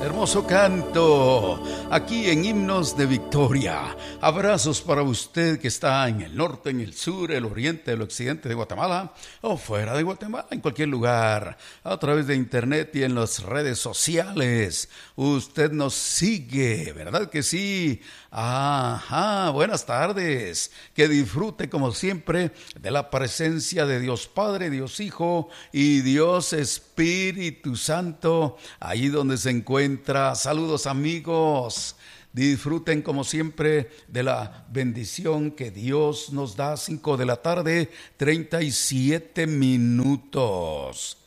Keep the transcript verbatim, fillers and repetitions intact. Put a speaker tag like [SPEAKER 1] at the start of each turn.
[SPEAKER 1] Hermoso canto, aquí en Himnos de Victoria. Abrazos para usted que está en el norte, en el sur, el oriente, el occidente de Guatemala o fuera de Guatemala, en cualquier lugar, a través de internet y en las redes sociales. Usted nos sigue, ¿verdad que sí? Ajá, buenas tardes. Que disfrute como siempre de la presencia de Dios Padre, Dios Hijo y Dios Espíritu Santo, allí donde se encuentra. Saludos amigos. Disfruten como siempre de la bendición que Dios nos da. Cinco de la tarde, treinta y siete minutos.